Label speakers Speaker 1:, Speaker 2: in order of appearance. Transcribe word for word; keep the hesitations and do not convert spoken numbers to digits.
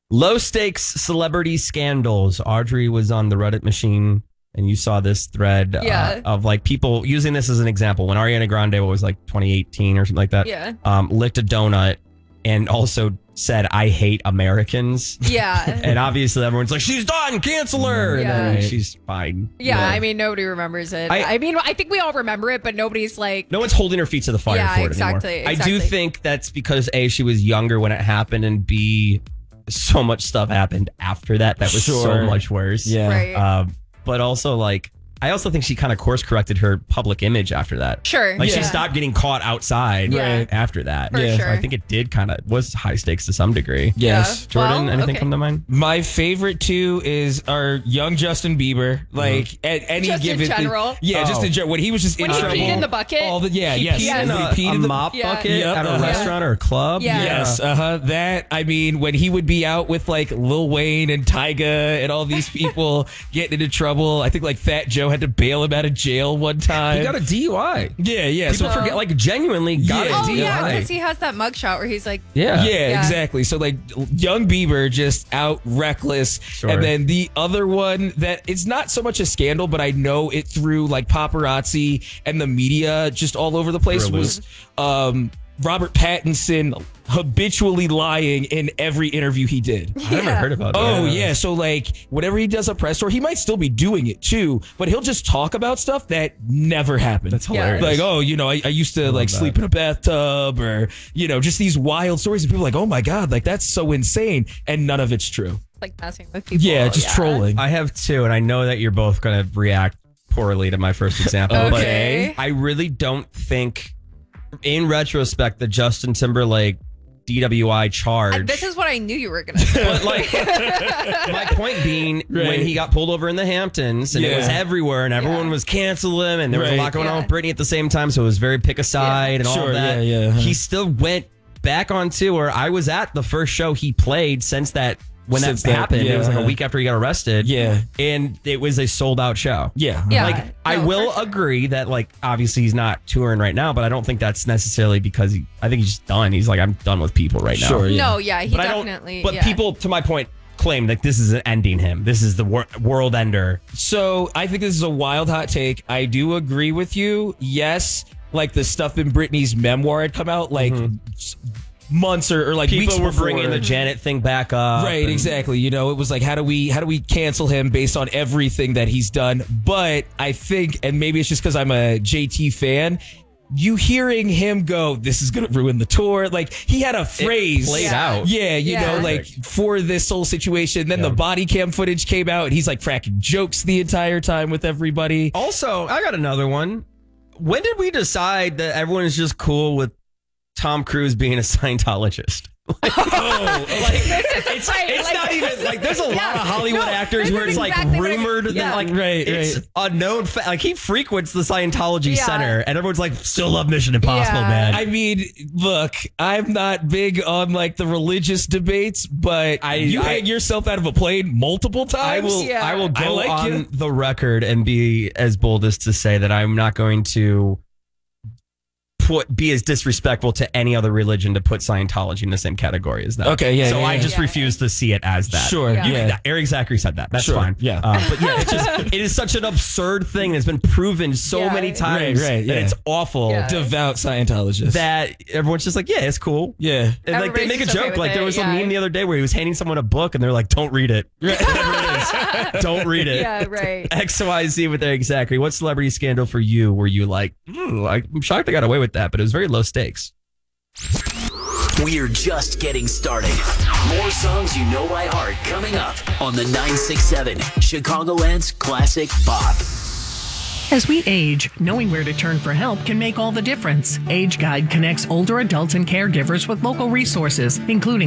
Speaker 1: Low stakes celebrity scandals. Audrey was on the Reddit machine and you saw this thread
Speaker 2: yeah.
Speaker 1: uh, of like people using this as an example. When Ariana Grande was like twenty eighteen or something like that,
Speaker 2: yeah.
Speaker 1: um, licked a donut and also said, I hate Americans.
Speaker 2: Yeah.
Speaker 1: And obviously everyone's like, she's done, cancel her.
Speaker 2: Yeah.
Speaker 1: And then she's fine.
Speaker 2: Yeah,
Speaker 1: yeah,
Speaker 2: I mean, nobody remembers it.
Speaker 1: I,
Speaker 2: I mean, I think we all remember it, but nobody's like...
Speaker 1: No one's holding her feet to the fire
Speaker 2: yeah,
Speaker 1: for it
Speaker 2: exactly,
Speaker 1: anymore.
Speaker 2: exactly.
Speaker 1: I do think that's because A, she was younger when it happened, and B, so much stuff happened after that that was
Speaker 3: Sure.
Speaker 1: so much worse.
Speaker 3: Yeah.
Speaker 2: Right.
Speaker 1: Um, but also, like, I also think she kind of course corrected her public image after that.
Speaker 2: Sure.
Speaker 1: Like
Speaker 2: yeah.
Speaker 1: she stopped getting caught outside
Speaker 2: Yeah.
Speaker 1: after that.
Speaker 2: For
Speaker 1: yeah.
Speaker 2: sure.
Speaker 1: So I think it did kind of was high stakes to some degree.
Speaker 3: Yes.
Speaker 2: Yeah.
Speaker 1: Jordan,
Speaker 2: Well,
Speaker 1: anything
Speaker 2: okay.
Speaker 1: come to mind?
Speaker 3: My favorite too is our young Justin Bieber. Like
Speaker 1: Mm-hmm.
Speaker 3: at any
Speaker 2: Just in
Speaker 3: given
Speaker 2: general?
Speaker 3: thing. Yeah, just
Speaker 1: Oh.
Speaker 3: in general. When he was just
Speaker 2: When
Speaker 3: in
Speaker 2: he
Speaker 3: trouble.
Speaker 2: peed in the bucket?
Speaker 3: All the, yeah,
Speaker 1: He
Speaker 3: yes.
Speaker 1: peed in
Speaker 3: He
Speaker 1: a,
Speaker 3: peed
Speaker 1: a
Speaker 3: in the-
Speaker 1: mop
Speaker 2: Yeah.
Speaker 1: bucket
Speaker 3: Yep,
Speaker 1: at a
Speaker 3: uh-huh.
Speaker 1: restaurant or a club.
Speaker 2: Yeah.
Speaker 3: Yes, uh huh. That I mean, when he would be out with like Lil Wayne and Tyga and all these people getting into trouble, I think like Fat Joe had to bail him out of jail one time.
Speaker 1: He got a D U I.
Speaker 3: yeah, yeah.
Speaker 1: People
Speaker 3: So
Speaker 1: forget, like, genuinely got
Speaker 3: Yeah.
Speaker 1: a
Speaker 2: Oh,
Speaker 1: D U I.
Speaker 2: yeah, because he has that mugshot where he's like...
Speaker 1: Yeah.
Speaker 3: Yeah,
Speaker 2: Yeah.
Speaker 3: exactly. So like young Bieber just out reckless.
Speaker 1: Sure.
Speaker 3: And then the other one that it's not so much a scandal, but I know it through like paparazzi and the media just all over the place
Speaker 1: Really?
Speaker 3: was um, Robert Pattinson habitually lying in every interview he did.
Speaker 1: I never heard about that.
Speaker 3: Oh yeah, so like whenever he does a press tour, he might still be doing it too, but he'll just talk about stuff that never happened.
Speaker 1: That's hilarious.
Speaker 3: Like, oh, you know, I, I used to like
Speaker 1: that.
Speaker 3: sleep in a bathtub, or you know, just these wild stories, and people are like, oh my god, like that's so insane, and none of it's true.
Speaker 2: Like messing with people.
Speaker 3: Yeah, just trolling.
Speaker 1: I have two, and I know that you're both going to react poorly to my first example.
Speaker 2: Okay.
Speaker 1: But I really don't think, in retrospect, the Justin Timberlake D W I charge.
Speaker 2: I, this is what I knew you were going to say.
Speaker 1: But like, my point being,
Speaker 3: Right.
Speaker 1: when he got pulled over in the Hamptons, and it
Speaker 3: Yeah.
Speaker 1: was everywhere, and everyone
Speaker 2: Yeah.
Speaker 1: was canceling him, and there was a
Speaker 3: Right.
Speaker 1: lot going on
Speaker 2: Yeah.
Speaker 1: with Britney at the same time, so it was very pick a side
Speaker 2: Yeah.
Speaker 1: and all
Speaker 3: Sure,
Speaker 1: of that.
Speaker 3: yeah, yeah, uh-huh.
Speaker 1: He still went back on tour. I was at the first show he played since that. When
Speaker 3: Since
Speaker 1: that
Speaker 3: that,
Speaker 1: happened, it was like a
Speaker 3: yeah.
Speaker 1: week after he got arrested.
Speaker 3: Yeah.
Speaker 1: And it was a sold out show.
Speaker 3: Yeah.
Speaker 2: Yeah.
Speaker 1: Like, I
Speaker 2: No,
Speaker 1: will
Speaker 2: for sure.
Speaker 1: agree that, like, obviously he's not touring right now, but I don't think that's necessarily because he, I think he's just done. He's like, I'm done with people right now.
Speaker 3: Sure, yeah.
Speaker 2: No, yeah, he
Speaker 1: But I
Speaker 2: definitely...
Speaker 1: don't, but
Speaker 2: yeah.
Speaker 1: people, to my point, claim that this is ending him. This is the wor- world ender.
Speaker 3: So I think this is a wild hot take. I do agree with you. Yes, like the stuff in Britney's memoir had come out like s- months or, or like
Speaker 1: People
Speaker 3: weeks
Speaker 1: were
Speaker 3: before.
Speaker 1: bringing the Janet thing back up.
Speaker 3: Right,
Speaker 1: and-
Speaker 3: exactly. You know, it was like, how do we how do we cancel him based on everything that he's done? But I think, and maybe it's just because I'm a J T fan, you hearing him go, this is gonna ruin the tour. Like he had a phrase
Speaker 1: played
Speaker 2: Yeah.
Speaker 1: out.
Speaker 3: Yeah, you
Speaker 2: Yeah.
Speaker 3: know, like for this whole situation. Then
Speaker 1: Yeah.
Speaker 3: the body cam footage came out, and he's like cracking jokes the entire time with everybody.
Speaker 1: Also, I got another one. When did we decide that everyone is just cool with Tom Cruise being a Scientologist?
Speaker 3: Oh,
Speaker 1: Like, it's, it's
Speaker 2: like-
Speaker 1: not even like there's a lot
Speaker 2: Yeah.
Speaker 1: of Hollywood
Speaker 2: No,
Speaker 1: actors
Speaker 2: this
Speaker 1: where
Speaker 2: is
Speaker 1: it's like
Speaker 2: exactly what I-
Speaker 1: rumored
Speaker 2: yeah.
Speaker 1: that like
Speaker 3: Right,
Speaker 1: it's
Speaker 3: right.
Speaker 1: a known fa- like he frequents the Scientology
Speaker 2: Yeah.
Speaker 1: Center and everyone's like still love Mission Impossible,
Speaker 2: Yeah.
Speaker 1: man.
Speaker 3: I mean, look, I'm not big on like the religious debates, but
Speaker 1: I-
Speaker 3: you
Speaker 1: I-
Speaker 3: hang yourself out of a plane multiple times.
Speaker 1: I will
Speaker 2: Yeah.
Speaker 1: I will
Speaker 3: I
Speaker 1: go
Speaker 3: like
Speaker 1: on
Speaker 3: you.
Speaker 1: the record and be as bold as to say that I'm not going to put be as disrespectful to any other religion to put Scientology in the same category as that.
Speaker 3: Okay, yeah,
Speaker 1: So
Speaker 3: yeah,
Speaker 1: I
Speaker 3: yeah.
Speaker 1: just
Speaker 2: Yeah.
Speaker 1: refuse to see it as that.
Speaker 3: Sure,
Speaker 2: Yeah.
Speaker 1: You-
Speaker 3: yeah.
Speaker 1: Eric Zachary said that. That's
Speaker 3: Sure,
Speaker 1: fine.
Speaker 3: yeah.
Speaker 1: Uh, but yeah, it's just it is such an absurd thing. It's been proven so
Speaker 2: Yeah.
Speaker 1: many times
Speaker 3: Right, right,
Speaker 1: that
Speaker 3: yeah.
Speaker 1: it's awful
Speaker 2: Yeah.
Speaker 3: Devout Scientologist.
Speaker 1: that everyone's just like, yeah, it's cool.
Speaker 3: yeah.
Speaker 1: And like they
Speaker 2: Everybody's
Speaker 1: make a
Speaker 2: just okay
Speaker 1: joke.
Speaker 2: with
Speaker 1: Like there
Speaker 2: it,
Speaker 1: was a
Speaker 2: yeah.
Speaker 1: meme the other day where he was handing someone a book and they're like, don't read it. Whatever it is. Don't read it.
Speaker 2: Yeah, right.
Speaker 1: X Y Z with Eric Zachary. What celebrity scandal for you were you like, "Ooh, I'm shocked I got away with that, but it was very low stakes.
Speaker 4: We're just getting started. More songs you know by heart coming up on the nine six seven Chicagoland's Classic Pop.
Speaker 5: As we age, knowing where to turn for help can make all the difference. Age Guide connects older adults and caregivers with local resources, including